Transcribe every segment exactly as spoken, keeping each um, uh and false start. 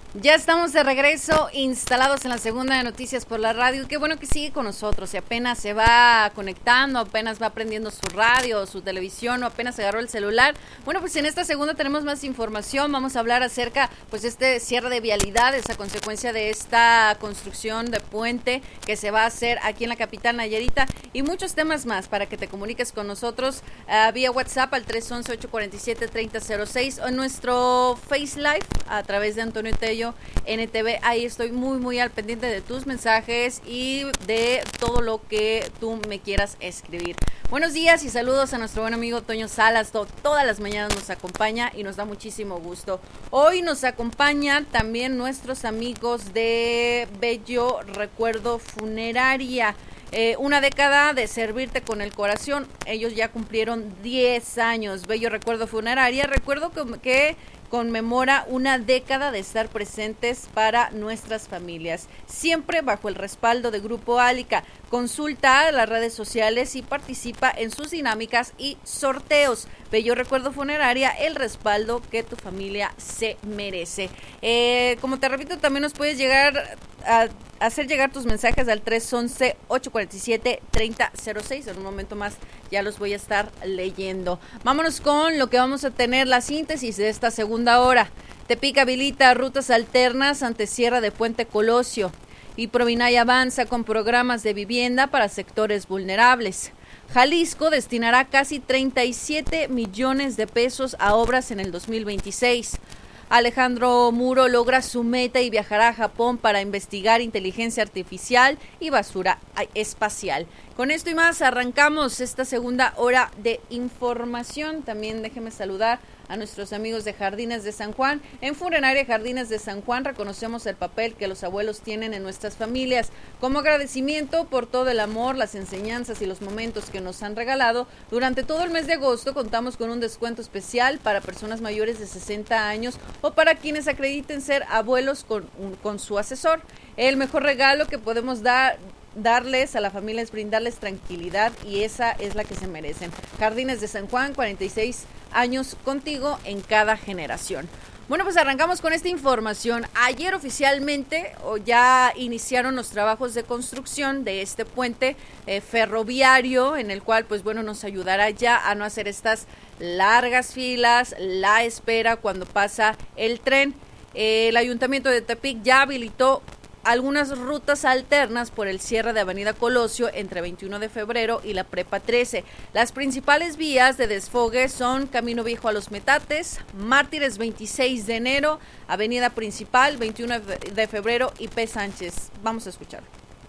Ya estamos de regreso, instalados en la segunda de Noticias por la Radio. Qué bueno que sigue con nosotros y apenas se va conectando, apenas va prendiendo su radio, su televisión o apenas agarró el celular. Bueno, pues en esta segunda tenemos más información. Vamos a hablar acerca pues este cierre de vialidades a consecuencia de esta construcción de puente que se va a hacer aquí en la capital nayarita y muchos temas más para que te comuniques con nosotros uh, vía WhatsApp al tres once, ocho cuarenta y siete, treinta cero seis o en nuestro Face Live a través de Antonio Tello N T V. Ahí estoy muy muy al pendiente de tus mensajes y de todo lo que tú me quieras escribir. Buenos días y saludos a nuestro buen amigo Toño Salas. To- todas las mañanas nos acompaña y nos da muchísimo gusto. Hoy nos acompañan también nuestros amigos de Bello Recuerdo Funeraria. Eh, una década de servirte con el corazón. Ellos ya cumplieron diez años. Bello Recuerdo Funeraria. Recuerdo que, que conmemora una década de estar presentes para nuestras familias, siempre bajo el respaldo de Grupo Álica. Consulta las redes sociales y participa en sus dinámicas y sorteos. Bello Recuerdo Funeraria, el respaldo que tu familia se merece. Eh, como te repito, también nos puedes llegar a hacer llegar tus mensajes al tres once, ocho cuarenta y siete, treinta cero seis. En un momento más ya los voy a estar leyendo. Vámonos con lo que vamos a tener, la síntesis de esta segunda hora. Tepic habilita rutas alternas ante cierre de Puente Colosio. Y Provinay avanza con programas de vivienda para sectores vulnerables. Jalisco destinará casi treinta y siete millones de pesos a obras en el dos mil veintiséis. Alejandro Muro logra su meta y viajará a Japón para investigar inteligencia artificial y basura espacial. Con esto y más arrancamos esta segunda hora de información. También déjeme saludar a nuestros amigos de Jardines de San Juan. En Funeraria Jardines de San Juan reconocemos el papel que los abuelos tienen en nuestras familias. Como agradecimiento por todo el amor, las enseñanzas y los momentos que nos han regalado, durante todo el mes de agosto contamos con un descuento especial para personas mayores de sesenta años o para quienes acrediten ser abuelos con, un, con su asesor. El mejor regalo que podemos dar darles a la familia es brindarles tranquilidad y esa es la que se merecen. Jardines de San Juan, cuarenta y seis años contigo en cada generación. Bueno, pues arrancamos con esta información. Ayer oficialmente o ya iniciaron los trabajos de construcción de este puente eh, ferroviario, en el cual pues bueno nos ayudará ya a no hacer estas largas filas, la espera cuando pasa el tren. Eh, el Ayuntamiento de Tepic ya habilitó algunas rutas alternas por el cierre de Avenida Colosio entre veintiuno de febrero y la Prepa trece. Las principales vías de desfogue son Camino Viejo a Los Metates, Mártires veintiséis de enero, Avenida Principal veintiuno de febrero y P. Sánchez. Vamos a escuchar.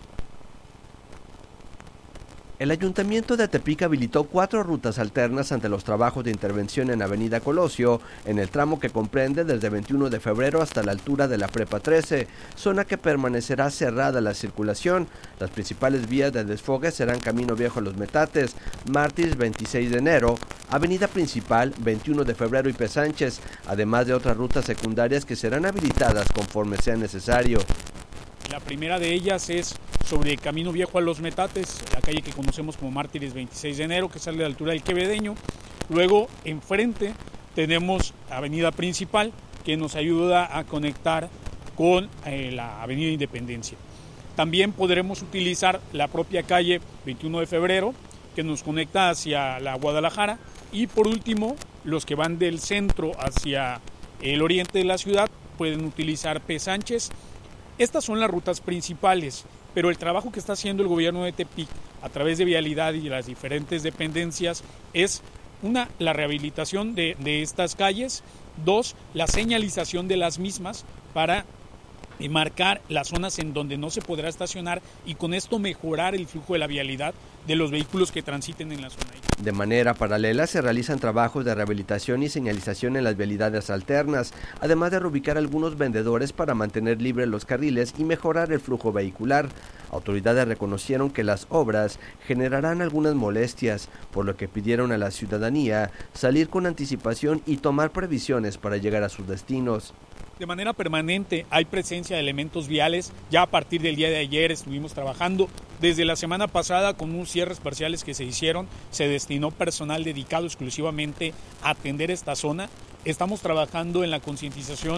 El Ayuntamiento de Tepic habilitó cuatro rutas alternas ante los trabajos de intervención en Avenida Colosio, en el tramo que comprende desde veintiuno de febrero hasta la altura de la Prepa trece, zona que permanecerá cerrada la circulación. Las principales vías de desfogue serán Camino Viejo a Los Metates, Mártires veintiséis de enero, Avenida Principal veintiuno de febrero y P. Sánchez, además de otras rutas secundarias que serán habilitadas conforme sea necesario. La primera de ellas es sobre Camino Viejo a Los Metates, la calle que conocemos como Mártires veintiséis de enero, que sale de la altura del Quevedeño. Luego, enfrente, tenemos Avenida Principal, que nos ayuda a conectar con eh, la Avenida Independencia. También podremos utilizar la propia calle veintiuno de febrero, que nos conecta hacia la Guadalajara. Y por último, los que van del centro hacia el oriente de la ciudad pueden utilizar P. Sánchez. Estas son las rutas principales, pero el trabajo que está haciendo el gobierno de Tepic a través de Vialidad y las diferentes dependencias es, una, la rehabilitación de, de estas calles, dos, la señalización de las mismas para marcar las zonas en donde no se podrá estacionar y con esto mejorar el flujo de la vialidad de los vehículos que transiten en la zona. De manera paralela se realizan trabajos de rehabilitación y señalización en las vialidades alternas, además de reubicar algunos vendedores para mantener libres los carriles y mejorar el flujo vehicular. Autoridades reconocieron que las obras generarán algunas molestias, por lo que pidieron a la ciudadanía salir con anticipación y tomar previsiones para llegar a sus destinos. De manera permanente hay presencia de elementos viales. Ya a partir del día de ayer estuvimos trabajando. Desde la semana pasada, con unos cierres parciales que se hicieron, se destinó personal dedicado exclusivamente a atender esta zona. Estamos trabajando en la concientización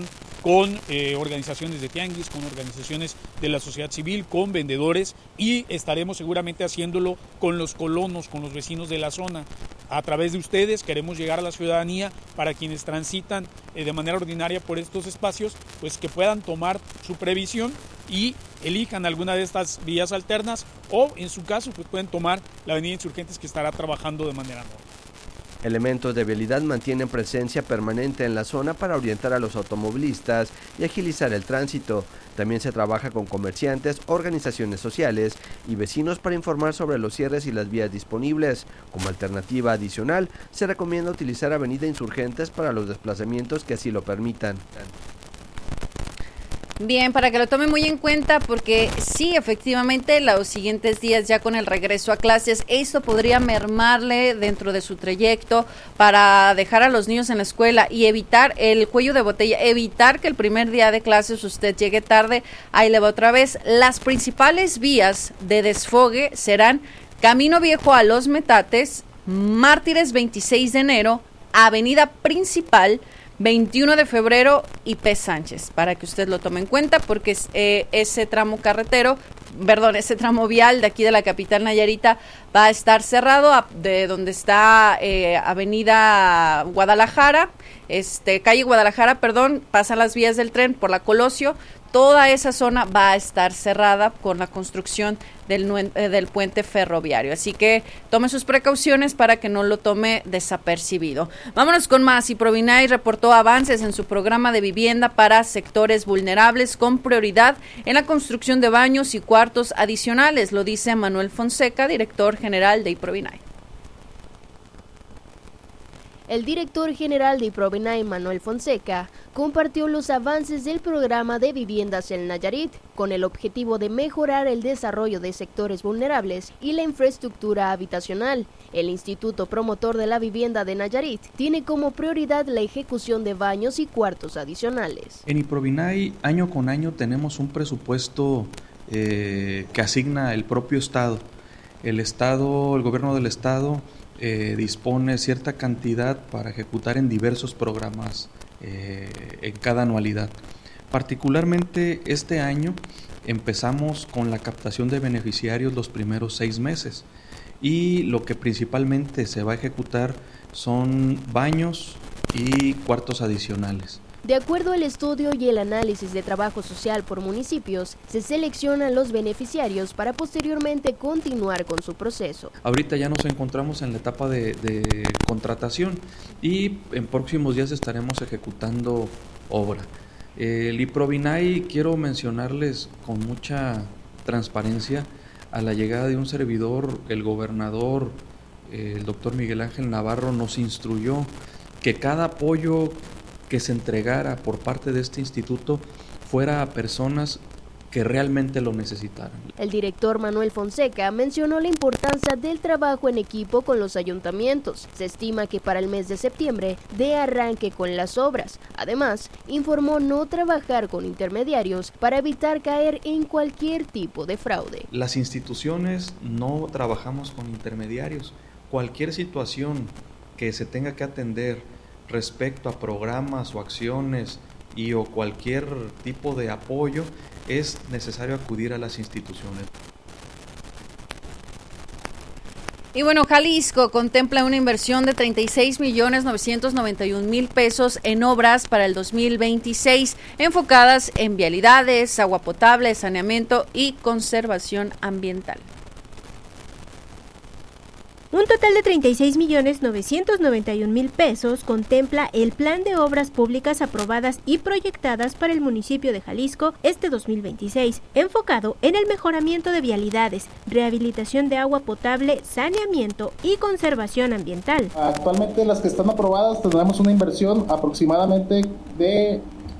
con eh, organizaciones de tianguis, con organizaciones de la sociedad civil, con vendedores, y estaremos seguramente haciéndolo con los colonos, con los vecinos de la zona. A través de ustedes queremos llegar a la ciudadanía para quienes transitan eh, de manera ordinaria por estos espacios, pues que puedan tomar su previsión y elijan alguna de estas vías alternas, o en su caso pues pueden tomar la avenida Insurgentes, que estará trabajando de manera normal. Elementos de vialidad mantienen presencia permanente en la zona para orientar a los automovilistas y agilizar el tránsito. También se trabaja con comerciantes, organizaciones sociales y vecinos para informar sobre los cierres y las vías disponibles. Como alternativa adicional, se recomienda utilizar Avenida Insurgentes para los desplazamientos que así lo permitan. Bien, para que lo tome muy en cuenta, porque sí, efectivamente, los siguientes días ya con el regreso a clases, esto podría mermarle dentro de su trayecto para dejar a los niños en la escuela y evitar el cuello de botella, evitar que el primer día de clases usted llegue tarde. Ahí le va otra vez. Las principales vías de desfogue serán Camino Viejo a Los Metates, Mártires veintiséis de enero, Avenida Principal, veintiuno de febrero y P. Sánchez, para que usted lo tome en cuenta, porque eh, ese tramo carretero, perdón, ese tramo vial de aquí de la capital Nayarita va a estar cerrado a, de donde está eh, Avenida Guadalajara, este calle Guadalajara, perdón, pasan las vías del tren por la Colosio. Toda esa zona va a estar cerrada con la construcción del, eh, del puente ferroviario. Así que tome sus precauciones para que no lo tome desapercibido. Vámonos con más. Y Provinae reportó avances en su programa de vivienda para sectores vulnerables con prioridad en la construcción de baños y cuartos adicionales. Lo dice Manuel Fonseca, director general de Provinae. El director general de Provinae, Manuel Fonseca, compartió los avances del programa de viviendas en Nayarit, con el objetivo de mejorar el desarrollo de sectores vulnerables y la infraestructura habitacional. El Instituto Promotor de la Vivienda de Nayarit tiene como prioridad la ejecución de baños y cuartos adicionales. En Provinae, año con año, tenemos un presupuesto eh, que asigna el propio Estado. El Estado, el gobierno del Estado, Eh, dispone cierta cantidad para ejecutar en diversos programas eh, en cada anualidad. Particularmente este año empezamos con la captación de beneficiarios los primeros seis meses y lo que principalmente se va a ejecutar son baños y cuartos adicionales. De acuerdo al estudio y el análisis de trabajo social por municipios, se seleccionan los beneficiarios para posteriormente continuar con su proceso. Ahorita ya nos encontramos en la etapa de, de contratación y en próximos días estaremos ejecutando obra. El Provinae, quiero mencionarles con mucha transparencia, a la llegada de un servidor, el gobernador, el doctor Miguel Ángel Navarro, nos instruyó que cada apoyo que se entregara por parte de este instituto fuera a personas que realmente lo necesitaran. El director Manuel Fonseca mencionó la importancia del trabajo en equipo con los ayuntamientos. Se estima que para el mes de septiembre dé arranque con las obras. Además, informó no trabajar con intermediarios para evitar caer en cualquier tipo de fraude. Las instituciones no trabajamos con intermediarios. Cualquier situación que se tenga que atender respecto a programas o acciones y o cualquier tipo de apoyo, es necesario acudir a las instituciones. Y bueno, Jalisco contempla una inversión de treinta y seis millones novecientos noventa y un mil pesos en obras para el dos mil veintiséis, enfocadas en vialidades, agua potable, saneamiento y conservación ambiental. Un total de treinta y seis millones novecientos noventa y un mil pesos contempla el plan de obras públicas aprobadas y proyectadas para el municipio de Jalisco este dos mil veintiséis, enfocado en el mejoramiento de vialidades, rehabilitación de agua potable, saneamiento y conservación ambiental. Actualmente las que están aprobadas tendremos una inversión aproximadamente de,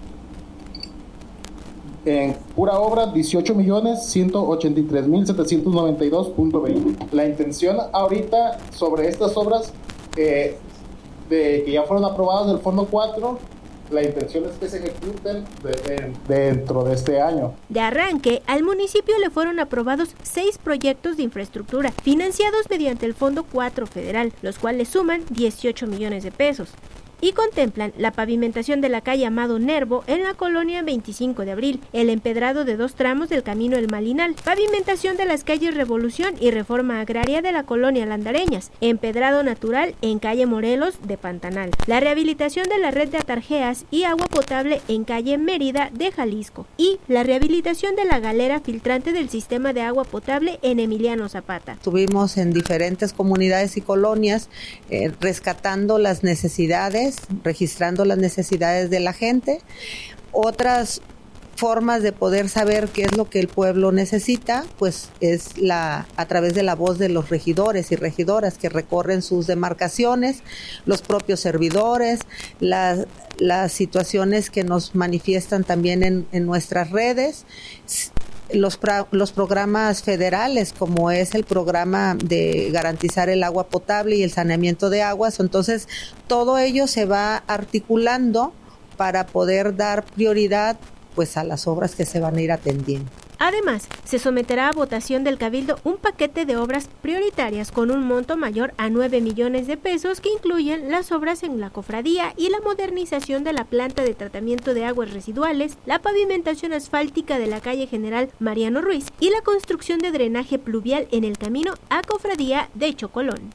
en pura obra, dieciocho millones ciento ochenta y tres mil setecientos noventa y dos punto veinte. La intención ahorita sobre estas obras eh, de, que ya fueron aprobadas del Fondo cuatro, la intención es que se ejecuten de, de, dentro de este año. De arranque, al municipio le fueron aprobados seis proyectos de infraestructura financiados mediante el Fondo cuatro federal, los cuales suman dieciocho millones de pesos. y contemplan la pavimentación de la calle Amado Nervo en la colonia veinticinco de abril, el empedrado de dos tramos del camino El Malinal, pavimentación de las calles Revolución y Reforma Agraria de la colonia Landareñas, empedrado natural en calle Morelos de Pantanal, la rehabilitación de la red de atarjeas y agua potable en calle Mérida de Jalisco y la rehabilitación de la galera filtrante del sistema de agua potable en Emiliano Zapata. Estuvimos en diferentes comunidades y colonias eh, rescatando las necesidades, registrando las necesidades de la gente. Otras formas de poder saber qué es lo que el pueblo necesita, pues es la a través de la voz de los regidores y regidoras que recorren sus demarcaciones, los propios servidores, las, las situaciones que nos manifiestan también en, en nuestras redes, los, los programas federales como es el programa de garantizar el agua potable y el saneamiento de aguas. Entonces todo ello se va articulando para poder dar prioridad pues a las obras que se van a ir atendiendo. Además, se someterá a votación del Cabildo un paquete de obras prioritarias con un monto mayor a nueve millones de pesos que incluyen las obras en la cofradía y la modernización de la planta de tratamiento de aguas residuales, la pavimentación asfáltica de la calle General Mariano Ruiz y la construcción de drenaje pluvial en el camino a Cofradía de Chocolón.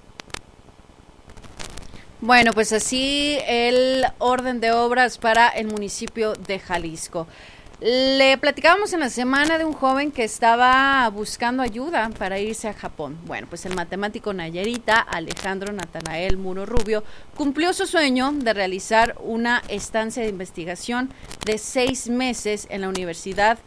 Bueno, pues así el orden de obras para el municipio de Jalisco. Le platicábamos en la semana de un joven que estaba buscando ayuda para irse a Japón. Bueno, pues el matemático nayarita Alejandro Natanael Muro Rubio cumplió su sueño de realizar una estancia de investigación de seis meses en la Universidad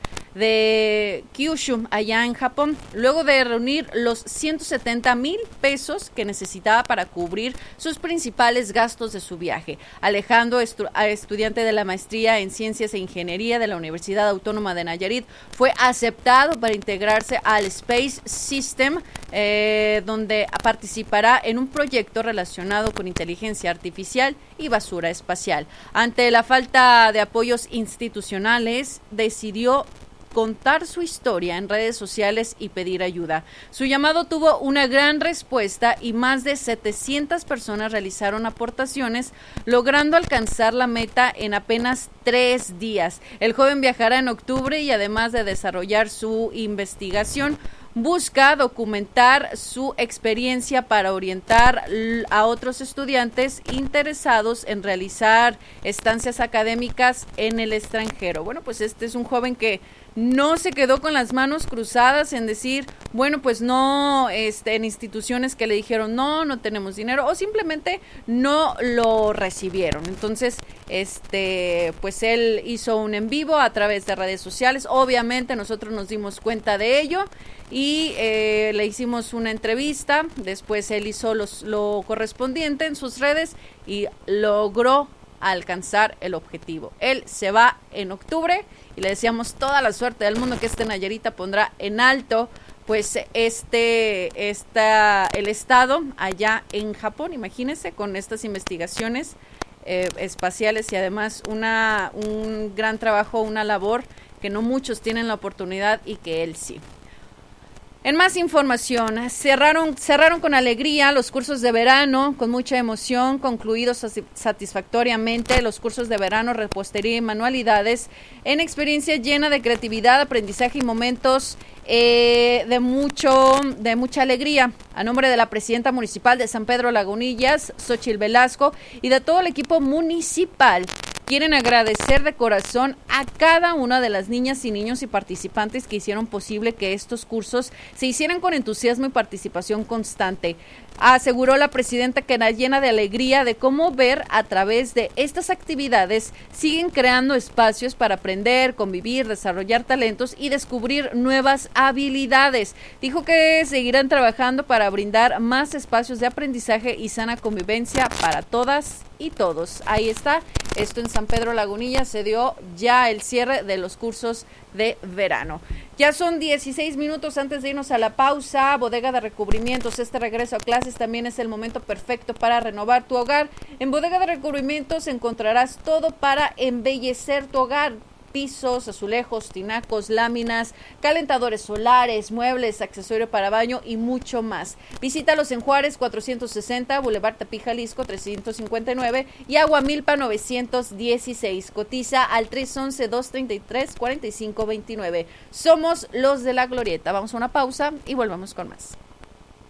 de Kyushu, allá en Japón, luego de reunir los ciento setenta mil pesos que necesitaba para cubrir sus principales gastos de su viaje. Alejandro, estu- estudiante de la maestría en Ciencias e Ingeniería de la Universidad Autónoma de Nayarit, fue aceptado para integrarse al Space System, eh, donde participará en un proyecto relacionado con inteligencia artificial y basura espacial. Ante la falta de apoyos institucionales, decidió contar su historia en redes sociales y pedir ayuda. Su llamado tuvo una gran respuesta y más de setecientas personas realizaron aportaciones, logrando alcanzar la meta en apenas tres días. El joven viajará en octubre y además de desarrollar su investigación, busca documentar su experiencia para orientar a otros estudiantes interesados en realizar estancias académicas en el extranjero. Bueno, pues este es un joven que no se quedó con las manos cruzadas en decir, bueno, pues no, este, en instituciones que le dijeron no, no tenemos dinero, o simplemente no lo recibieron. Entonces, este, pues él hizo un en vivo a través de redes sociales. Obviamente nosotros nos dimos cuenta de ello y eh, le hicimos una entrevista. Después él hizo los, lo correspondiente en sus redes y logró alcanzar el objetivo. Él se va en octubre y le deseamos toda la suerte del mundo, que este Nayarita pondrá en alto pues este esta el estado allá en Japón. Imagínense, con estas investigaciones eh, espaciales y además una un gran trabajo, una labor que no muchos tienen la oportunidad y que él sí. En más información, cerraron, cerraron con alegría los cursos de verano, con mucha emoción, concluidos satisfactoriamente los cursos de verano, repostería y manualidades, en experiencia llena de creatividad, aprendizaje y momentos eh, de mucho, de mucha alegría. A nombre de la presidenta municipal de San Pedro Lagunillas, Xochitl Velasco, y de todo el equipo municipal, quieren agradecer de corazón a cada una de las niñas y niños y participantes que hicieron posible que estos cursos se hicieran con entusiasmo y participación constante. Aseguró la presidenta que era llena de alegría de cómo ver a través de estas actividades siguen creando espacios para aprender, convivir, desarrollar talentos y descubrir nuevas habilidades. Dijo que seguirán trabajando para brindar más espacios de aprendizaje y sana convivencia para todas y todos. Ahí está, esto en San Pedro Lagunillas se dio ya el cierre de los cursos de verano. Ya son dieciséis minutos antes de irnos a la pausa. Bodega de Recubrimientos, este regreso a clases también es el momento perfecto para renovar tu hogar. En Bodega de Recubrimientos encontrarás todo para embellecer tu hogar. pisos, azulejos, tinacos, láminas, calentadores solares, muebles, accesorio para baño y mucho más. Visítalos en Juárez cuatrocientos sesenta, Boulevard Tepi, Jalisco trescientos cincuenta y nueve y Aguamilpa novecientos dieciséis. Cotiza al tres once, dos treinta y tres, cuarenta y cinco veintinueve. Somos los de la Glorieta. Vamos a una pausa y volvemos con más.